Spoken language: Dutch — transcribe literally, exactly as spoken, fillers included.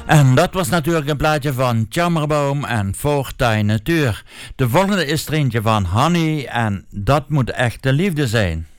En dat was natuurlijk een plaatje van Chammerboom en Voortuin Natuur. De volgende is er eentje van Honey en dat moet echt de liefde zijn.